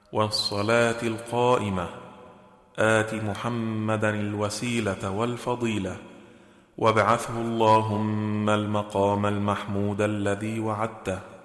والصلاة القائمة آت محمدا الوسيلة والفضيلة وابعثه اللهم المقام المحمود الذي وعدته